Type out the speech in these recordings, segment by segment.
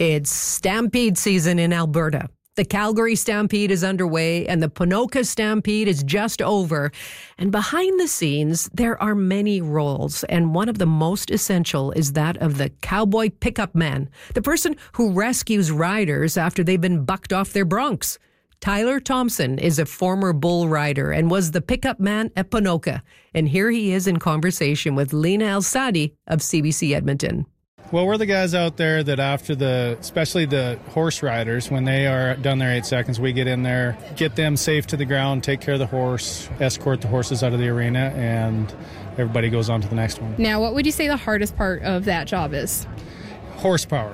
It's Stampede season in Alberta. The Calgary Stampede is underway and the Ponoka Stampede is just over. And behind the scenes, there are many roles. And one of the most essential is that of the cowboy pickup man, the person who rescues riders after they've been bucked off their broncs. Tyler Thompson is a former bull rider and was the pickup man at Ponoka. And here he is in conversation with Lena El-Sadi of CBC Edmonton. Well, we're the guys out there that especially the horse riders, when they are done their 8 seconds, we get in there, get them safe to the ground, take care of the horse, escort the horses out of the arena, and everybody goes on to the next one. Now, what would you say the hardest part of that job is? Horsepower.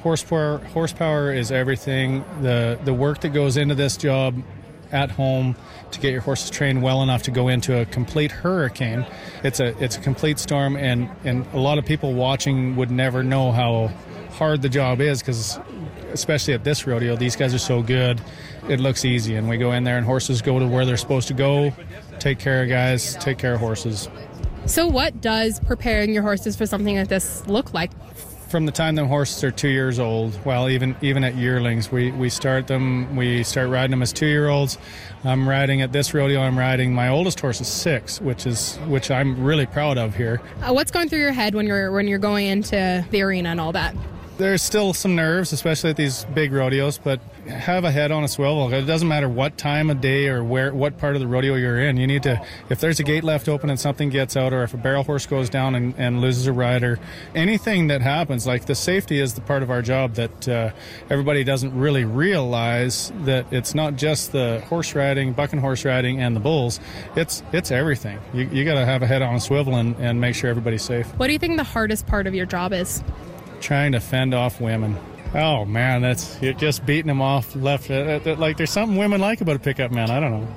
Horsepower is everything. The work that goes into this job at home to get your horses trained well enough to go into a complete hurricane. It's a complete storm, and a lot of people watching would never know how hard the job is, because especially at this rodeo, these guys are so good. It looks easy, and we go in there and horses go to where they're supposed to go, take care of guys, take care of horses. So what does preparing your horses for something like this look like? From the time the horses are 2 years old, well, even at yearlings, we start riding them as 2-year-olds. I'm riding at this rodeo, my oldest horse is 6, which I'm really proud of here. What's going through your head when you're going into the arena and all that? There's still some nerves, especially at these big rodeos, but have a head on a swivel. It doesn't matter what time of day or what part of the rodeo you're in. You need to, if there's a gate left open and something gets out, or if a barrel horse goes down and loses a rider, anything that happens, like the safety is the part of our job that everybody doesn't really realize, that it's not just the horse riding, bucking horse riding, and the bulls. It's everything. You got to have a head on a swivel and make sure everybody's safe. What do you think the hardest part of your job is? Trying to fend off women. Oh man, you're just beating them off left. Like there's something women like about a pickup man. I don't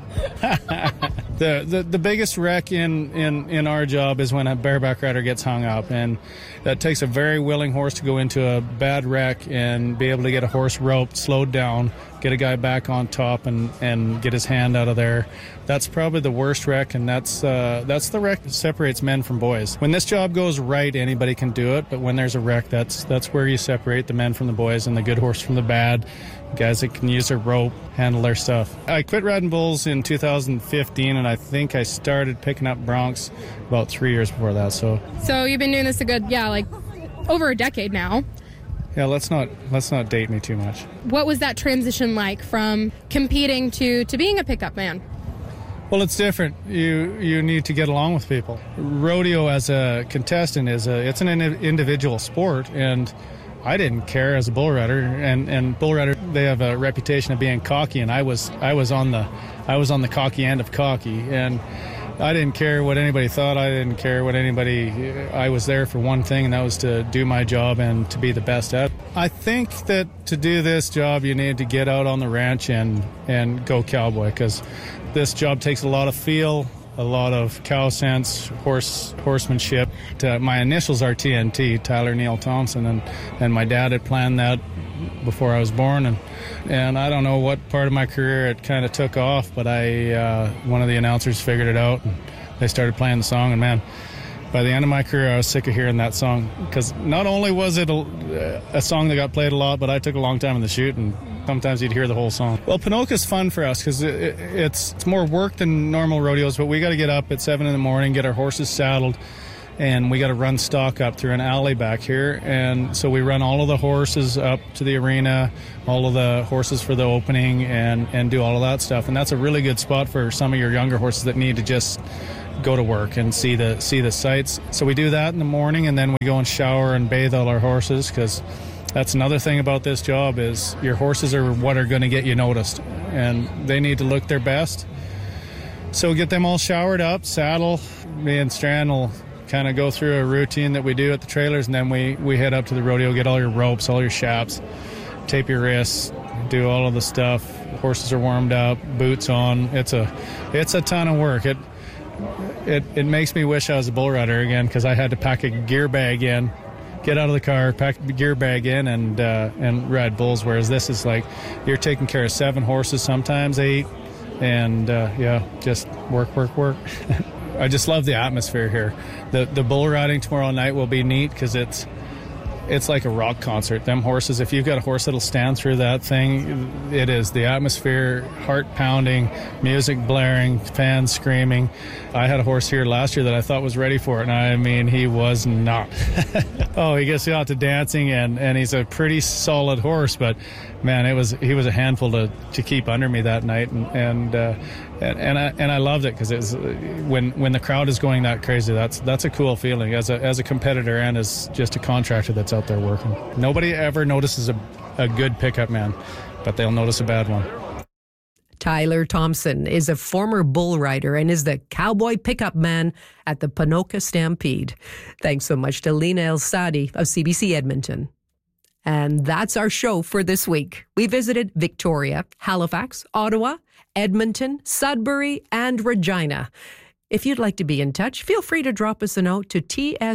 know. The biggest wreck in our job is when a bareback rider gets hung up, and that takes a very willing horse to go into a bad wreck and be able to get a horse roped, slowed down, get a guy back on top, and get his hand out of there. That's probably the worst wreck, and that's the wreck that separates men from boys. When this job goes right, anybody can do it, but when there's a wreck, that's where you separate the men from the boys and the good horse from the bad. Guys that can use their rope, handle their stuff. I quit riding bulls in 2015, and I think I started picking up broncs about 3 years before that. So you've been doing this over a decade now. Yeah, let's not date me too much. What was that transition like from competing to being a pickup man? Well, it's different. You need to get along with people. Rodeo as a contestant it's an individual sport, and I didn't care as a bull rider, and bull rider, they have a reputation of being cocky, and I was on the cocky end of cocky, and I didn't care what anybody thought. I was there for one thing, and that was to do my job and to be the best at it. I think that to do this job, you need to get out on the ranch and go cowboy, because this job takes a lot of feel, a lot of cow sense, horsemanship. My initials are TNT, Tyler Neil Thompson, and my dad had planned that before I was born, and I don't know what part of my career it kind of took off, but one of the announcers figured it out, and they started playing the song, and man, by the end of my career, I was sick of hearing that song, because not only was it a song that got played a lot, but I took a long time in the chute, and sometimes you'd hear the whole song. Well, Ponoka's fun for us because it's more work than normal rodeos, but we got to get up at 7 in the morning, get our horses saddled, and we got to run stock up through an alley back here. And so we run all of the horses up to the arena, all of the horses for the opening, and do all of that stuff. And that's a really good spot for some of your younger horses that need to just go to work and see the sights. So we do that in the morning, and then we go and shower and bathe all our horses, because that's another thing about this job is your horses are what are going to get you noticed, and they need to look their best. So get them all showered up, saddle. Me and Strand will kind of go through a routine that we do at the trailers, and then we head up to the rodeo, get all your ropes, all your chaps, tape your wrists, do all of the stuff. Horses are warmed up, boots on. It's a ton of work. It makes me wish I was a bull rider again, because I had to pack a gear bag in, get out of the car, pack the gear bag in, and ride bulls, whereas this is like you're taking care of 7 horses, sometimes 8, and just work. I just love the atmosphere here. The bull riding tomorrow night will be neat, because it's like a rock concert. Them horses, if you've got a horse that'll stand through that thing, it is the atmosphere, heart pounding, music blaring, fans screaming. I had a horse here last year that I thought was ready for it, and I mean, he was not. Oh, he gets out to dancing, and he's a pretty solid horse, but man, he was a handful to keep under me that night, and I loved it because it's when the crowd is going that crazy. That's a cool feeling as a competitor and as just a contractor that's out there working. Nobody ever notices a good pickup man, but they'll notice a bad one. Tyler Thompson is a former bull rider and is the cowboy pickup man at the Ponoka Stampede. Thanks so much to Lena El-Sadi of CBC Edmonton. And that's our show for this week. We visited Victoria, Halifax, Ottawa, Edmonton, Sudbury, and Regina. If you'd like to be in touch, feel free to drop us a note to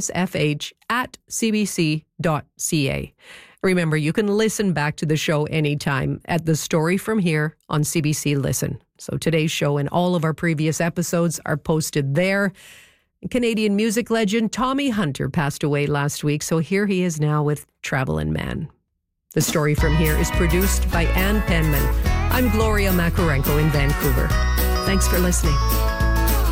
tsfh@cbc.ca. Remember, you can listen back to the show anytime at The Story From Here on CBC Listen. So today's show and all of our previous episodes are posted there. Canadian music legend Tommy Hunter passed away last week, so here he is now with Travelin' Man. The Story From Here is produced by Ann Penman. I'm Gloria Makarenko in Vancouver. Thanks for listening.